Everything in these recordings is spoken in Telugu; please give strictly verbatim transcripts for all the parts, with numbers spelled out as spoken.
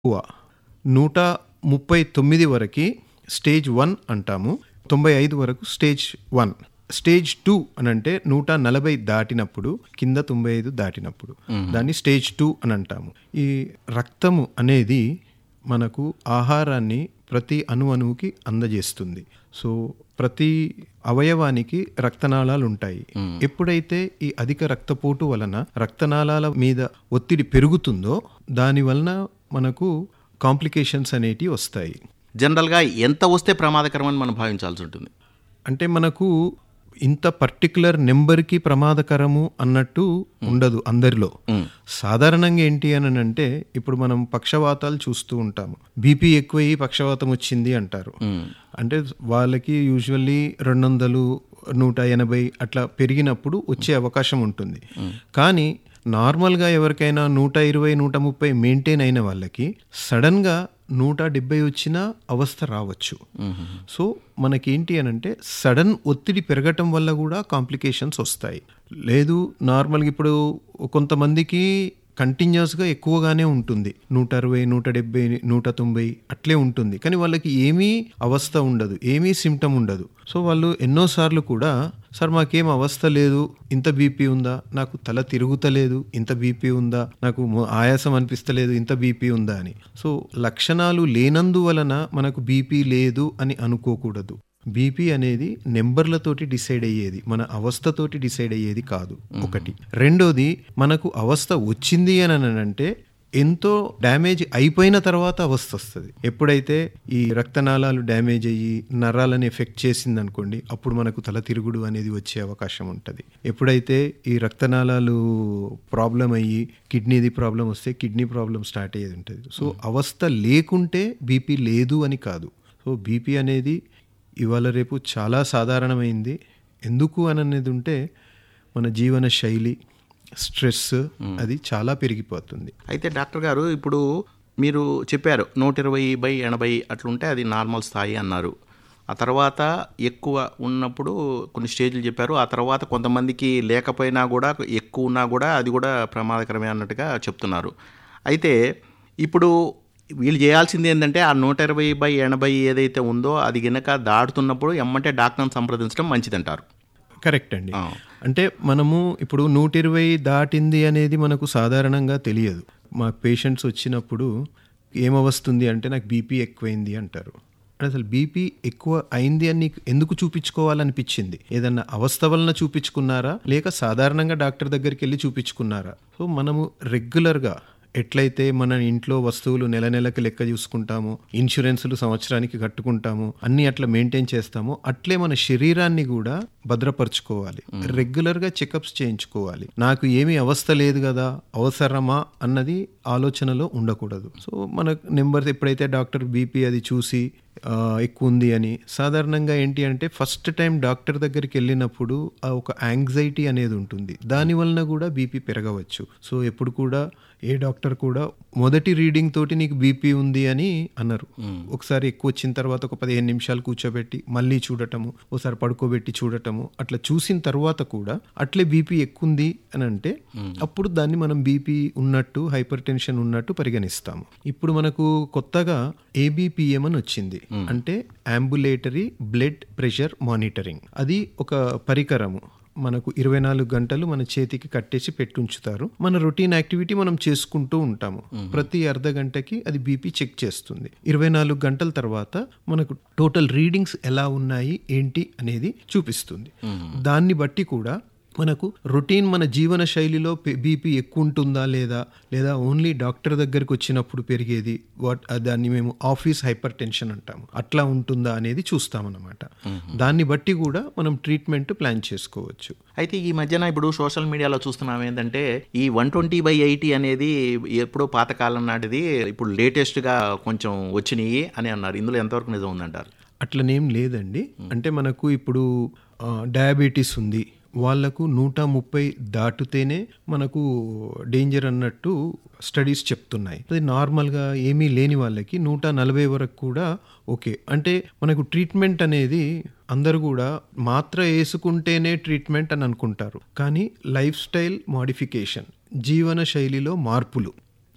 ఎక్కువ నూట ముప్పై తొమ్మిది వరకు స్టేజ్ వన్ అంటాము, తొంభై ఐదు వరకు స్టేజ్ వన్. స్టేజ్ టూ అని అంటే నూట నలభై దాటినప్పుడు, కింద తొంభై ఐదు దాటినప్పుడు దాన్ని స్టేజ్ టూ అని అంటాము. ఈ రక్తము అనేది మనకు ఆహారాన్ని ప్రతి అణు అణువుకి అందజేస్తుంది. సో ప్రతి అవయవానికి రక్తనాళాలు ఉంటాయి. ఎప్పుడైతే ఈ అధిక రక్తపోటు వలన రక్తనాళాల మీద ఒత్తిడి పెరుగుతుందో దాని వలన మనకు కాంప్లికేషన్స్ అనేటివి వస్తాయి. జనరల్గా ఎంత వస్తే ప్రమాదకరమని మనం భావించాల్సి ఉంటుంది? అంటే మనకు ఇంత పర్టికులర్ నెంబర్కి ప్రమాదకరము అన్నట్టు ఉండదు అందరిలో. సాధారణంగా ఏంటి అని అంటే ఇప్పుడు మనం పక్షవాతాలు చూస్తూ ఉంటాము. బీపీ ఎక్కువయ్యి పక్షవాతం వచ్చింది అంటారు. అంటే వాళ్ళకి యూజువల్లీ రెండు వందలు నూట ఎనభై అట్లా పెరిగినప్పుడు వచ్చే అవకాశం ఉంటుంది. కానీ నార్మల్గా ఎవరికైనా నూట ఇరవై నూట ముప్పై మెయింటైన్ అయిన వాళ్ళకి సడన్గా నూట డెబ్బై వచ్చిన అవస్థ రావచ్చు. సో మనకేంటి అని అంటే సడన్ ఒత్తిడి పెరగటం వల్ల కూడా కాంప్లికేషన్స్ వస్తాయి. లేదు నార్మల్గా ఇప్పుడు కొంతమందికి కంటిన్యూస్గా ఎక్కువగానే ఉంటుంది, నూట అరవై నూట డెబ్బై నూట తొంభై అట్లే ఉంటుంది, కానీ వాళ్ళకి ఏమీ అవస్థ ఉండదు, ఏమీ సిమ్టమ్ ఉండదు. సో వాళ్ళు ఎన్నోసార్లు కూడా సార్ మాకేం అవస్థ లేదు, ఇంత బీపీ ఉందా, నాకు తల తిరుగుతలేదు, ఇంత బీపీ ఉందా, నాకు ఆయాసం అనిపిస్తలేదు, ఇంత బీపీ ఉందా అని. సో లక్షణాలు లేనందువలన మనకు బీపీ లేదు అని అనుకోకూడదు. బీపీ అనేది నెంబర్లతోటి డిసైడ్ అయ్యేది, మన అవస్థతోటి డిసైడ్ అయ్యేది కాదు. ఒకటి. రెండోది, మనకు అవస్థ వచ్చింది అని అంటే ఎంతో డ్యామేజ్ అయిపోయిన తర్వాత అవస్థ వస్తుంది. ఎప్పుడైతే ఈ రక్తనాళాలు డ్యామేజ్ అయ్యి నరాలను ఎఫెక్ట్ చేసింది అనుకోండి, అప్పుడు మనకు తల తిరుగుడు అనేది వచ్చే అవకాశం ఉంటుంది. ఎప్పుడైతే ఈ రక్తనాళాలు ప్రాబ్లం అయ్యి కిడ్నీది ప్రాబ్లం వస్తే కిడ్నీ ప్రాబ్లం స్టార్ట్ అయ్యేది ఉంటుంది. సో అవస్థ లేకుంటే బీపీ లేదు అని కాదు. సో బీపీ అనేది ఇవాళ రేపు చాలా సాధారణమైంది. ఎందుకు అని అనేది ఉంటే మన జీవన శైలి, స్ట్రెస్ అది చాలా పెరిగిపోతుంది. అయితే డాక్టర్ గారు, ఇప్పుడు మీరు చెప్పారు నూట ఇరవై బై ఎనభై అట్లుంటే అది నార్మల్ స్థాయి అన్నారు. ఆ తర్వాత ఎక్కువ ఉన్నప్పుడు కొన్ని స్టేజ్లు చెప్పారు. ఆ తర్వాత కొంతమందికి లేకపోయినా కూడా ఎక్కువ ఉన్నా కూడా అది కూడా ప్రమాదకరమే అన్నట్టుగా చెప్తున్నారు. అయితే ఇప్పుడు వీళ్ళు చేయాల్సింది ఏంటంటే ఆ నూట ఇరవై బై ఎనభై ఏదైతే ఉందో అది గనక దాటుతున్నప్పుడు ఎమ్మంటే డాక్టర్ని సంప్రదించడం మంచిదంటారు. కరెక్ట్ అండి. అంటే మనము ఇప్పుడు నూట ఇరవై దాటింది అనేది మనకు సాధారణంగా తెలియదు. మా పేషెంట్స్ వచ్చినప్పుడు ఏమవస్తుంది అంటే నాకు బీపీ ఎక్కువైంది అంటారు. అసలు బీపీ ఎక్కువ అయింది అని నీకు ఎందుకు చూపించుకోవాలనిపించింది? ఏదన్నా అవస్థ వలన చూపించుకున్నారా, లేక సాధారణంగా డాక్టర్ దగ్గరికి వెళ్ళి చూపించుకున్నారా? సో మనము రెగ్యులర్గా ఎట్లయితే మన ఇంట్లో వస్తువులు నెల నెలకి లెక్క చూసుకుంటాము, ఇన్సూరెన్సులు సంవత్సరానికి కట్టుకుంటాము, అన్ని అట్లా మెయింటైన్ చేస్తాము, అట్లే మన శరీరాన్ని కూడా భద్రపరచుకోవాలి. రెగ్యులర్గా చెకప్స్ చేయించుకోవాలి. నాకు ఏమీ అవస్థ లేదు కదా, అవసరమా అన్నది ఆలోచనలో ఉండకూడదు. సో మన నెంబర్స్ ఎప్పుడైతే డాక్టర్ బీపీ అది చూసి ఎక్కువ ఉంది అని, సాధారణంగా ఏంటి అంటే ఫస్ట్ టైం డాక్టర్ దగ్గరికి వెళ్ళినప్పుడు ఆ ఒక యాంగ్జైటీ అనేది ఉంటుంది, దాని వలన కూడా బీపీ పెరగవచ్చు. సో ఎప్పుడు కూడా ఏ డాక్టర్ కూడా మొదటి రీడింగ్ తోటి నీకు బీపీ ఉంది అని అన్నారు. ఒకసారి ఎక్కువ వచ్చిన తర్వాత ఒక పదిహేను నిమిషాలు కూర్చోబెట్టి మళ్ళీ చూడటము, ఒకసారి పడుకోబెట్టి చూడటము, అట్లా చూసిన తర్వాత కూడా అట్లే బీపీ ఎక్కువ ఉంది అని అంటే అప్పుడు దాన్ని మనం బీపీ ఉన్నట్టు, హైపర్ టెన్షన్ ఉన్నట్టు పరిగణిస్తాము. ఇప్పుడు మనకు కొత్తగా ఏబిపిఎం అని వచ్చింది, అంటే అంబులేటరీ బ్లడ్ ప్రెషర్ మానిటరింగ్. అది ఒక పరికరము, మనకు ఇరవై నాలుగు గంటలు మన చేతికి కట్టేసి పెట్టుంచుతారు. మన రొటీన్ యాక్టివిటీ మనం చేసుకుంటూ ఉంటాము. ప్రతి అర్ధ గంటకి అది బీపీ చెక్ చేస్తుంది. ఇరవై నాలుగు గంటల తర్వాత మనకు టోటల్ రీడింగ్స్ ఎలా ఉన్నాయి ఏంటి అనేది చూపిస్తుంది. దాన్ని బట్టి కూడా మనకు రొటీన్ మన జీవన శైలిలో బీపీ ఎక్కువ ఉంటుందా లేదా, లేదా ఓన్లీ డాక్టర్ దగ్గరికి వచ్చినప్పుడు పెరిగేది వాట్ దాన్ని మేము ఆఫీస్ హైపర్ టెన్షన్ అంటాము, అట్లా ఉంటుందా అనేది చూస్తామన్నమాట. దాన్ని బట్టి కూడా మనం ట్రీట్మెంట్ ప్లాన్ చేసుకోవచ్చు. అయితే ఈ మధ్యన ఇప్పుడు సోషల్ మీడియాలో చూస్తున్నాం ఏంటంటే ఈ వన్ ట్వంటీ బై ఎయిటీ అనేది ఎప్పుడో పాతకాలం నాటిది, ఇప్పుడు లేటెస్ట్గా కొంచెం వచ్చినాయి అని అన్నారు. ఇందులో ఎంతవరకు నిజం ఉందంటారు? అట్లనేం లేదండి. అంటే మనకు ఇప్పుడు డయాబెటీస్ ఉంది, వాళ్లకు నూట ముప్పై దాటితేనే మనకు డేంజర్ అన్నట్టు స్టడీస్ చెప్తున్నాయి. అది నార్మల్గా ఏమీ లేని వాళ్ళకి నూట నలభై వరకు కూడా ఓకే. అంటే మనకు ట్రీట్మెంట్ అనేది అందరూ కూడా మాత్ర వేసుకుంటేనే ట్రీట్మెంట్ అని అనుకుంటారు, కానీ లైఫ్ స్టైల్ మాడిఫికేషన్, జీవన శైలిలో మార్పులు,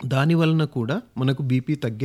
దాని వలన కూడా మనకు బీపీ తగ్గే